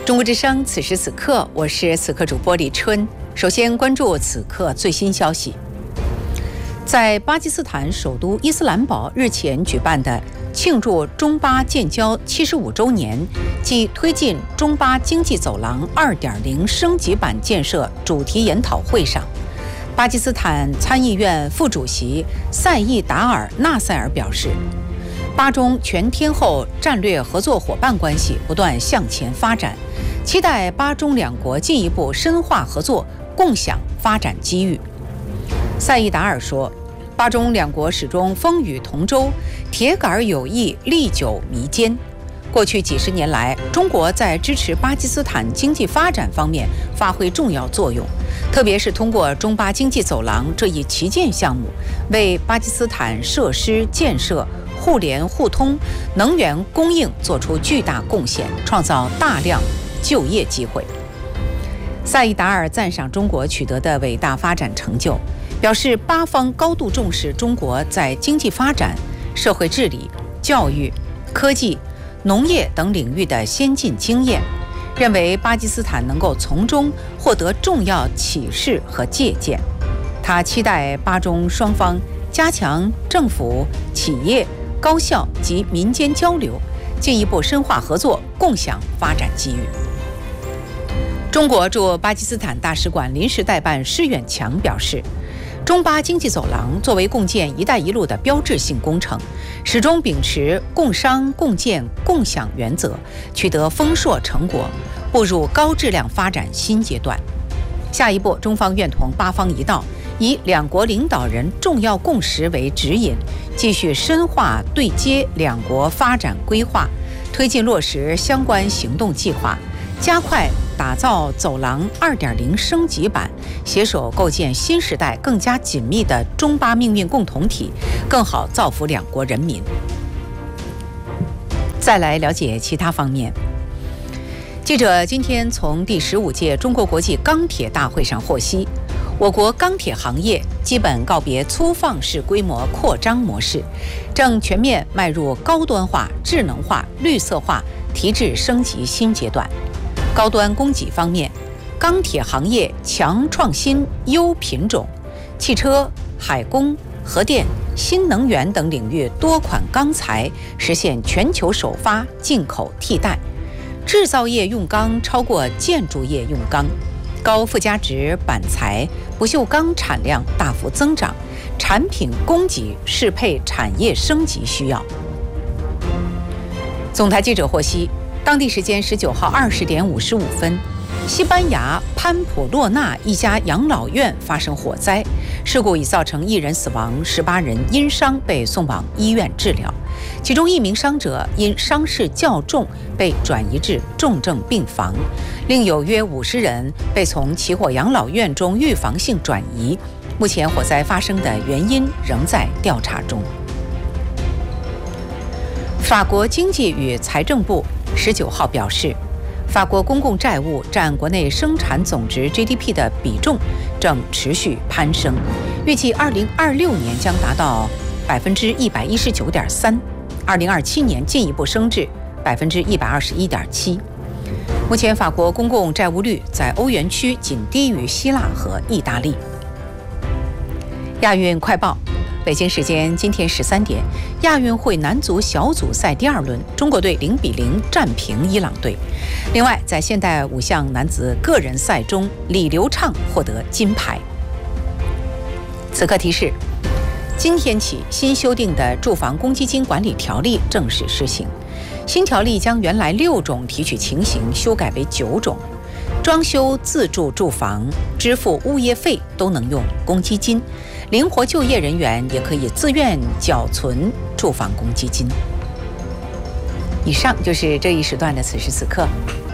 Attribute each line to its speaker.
Speaker 1: 中国之声，此时此刻，我是此刻主播李春。首先关注此刻最新消息。在巴基斯坦首都伊斯兰堡日前举办的庆祝中巴建交75周年暨推进中巴经济走廊 2.0 升级版建设主题研讨会上，巴基斯坦参议院副主席赛义达尔纳塞尔表示，巴中全天候战略合作伙伴关系不断向前发展，期待巴中两国进一步深化合作，共享发展机遇。赛义达尔说，巴中两国始终风雨同舟，铁杆友谊历久弥坚。过去几十年来，中国在支持巴基斯坦经济发展方面发挥重要作用，特别是通过中巴经济走廊这一旗舰项目，为巴基斯坦设施建设、互联互通、能源供应做出巨大贡献，创造大量就业机会。赛义达尔赞赏中国取得的伟大发展成就，表示巴方高度重视中国在经济发展、社会治理、教育、科技、农业等领域的先进经验，认为巴基斯坦能够从中获得重要启示和借鉴。他期待巴中双方加强政府、企业、高校及民间交流，进一步深化合作，共享发展机遇。中国驻巴基斯坦大使馆临时代办施远强表示，中巴经济走廊作为共建“一带一路”的标志性工程，始终秉持共商、共建、共享原则，取得丰硕成果，步入高质量发展新阶段。下一步，中方愿同巴方一道，以两国领导人重要共识为指引，继续深化对接两国发展规划，推进落实相关行动计划，加快打造走廊 2.0 升级版，携手构建新时代更加紧密的中巴命运共同体，更好造福两国人民。再来了解其他方面。记者今天从第15届中国国际钢铁大会上获悉，我国钢铁行业基本告别粗放式规模扩张模式，正全面迈入高端化、智能化、绿色化、提质升级新阶段。高端供给方面，钢铁行业强创新、优品种，汽车、海工、核电、新能源等领域多款钢材实现全球首发、进口替代。制造业用钢超过建筑业用钢，高附加值板材、不锈钢产量大幅增长，产品供给适配产业升级需要。总台记者获悉，当地时间19号20点55分，西班牙潘普洛纳一家养老院发生火灾，事故已造成1人死亡，18人因伤被送往医院治疗，其中1名伤者因伤势较重被转移至重症病房，另有约50人被从起火养老院中预防性转移。目前火灾发生的原因仍在调查中。法国经济与财政部19号表示，法国公共债务占国内生产总值 GDP 的比重正持续攀升，预计2026年将达到 119.3%， 2027年进一步升至 121.7%。目前法国公共债务率在欧元区仅低于希腊和意大利。亚运快报，北京时间今天13点，亚运会男足小组赛第2轮，中国队0比0战平伊朗队。另外，在现代5项男子个人赛中，李流畅获得金牌。此刻提示，今天起，新修订的住房公积金管理条例正式施行。新条例将原来6种提取情形修改为9种，装修自住住房、支付物业费都能用公积金，灵活就业人员也可以自愿缴存住房公积金。以上就是这一时段的此时此刻。